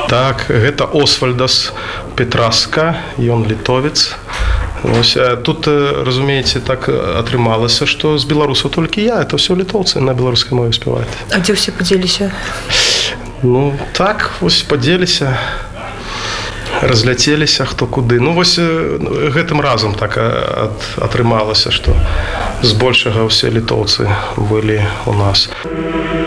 Так, гэта Освальдас Петраска, ён літовец. Тут, разумееце, так атрымалася, што з беларусаў толькі я, это ўсё літоўцы на беларускай мове спяваюць. А дзе ўсе падзеліся? Так, вось падзеліся, разляцеліся хто куды. Вось гэтым разам так атрымалася, што збольшага ўсе літоўцы былі у нас.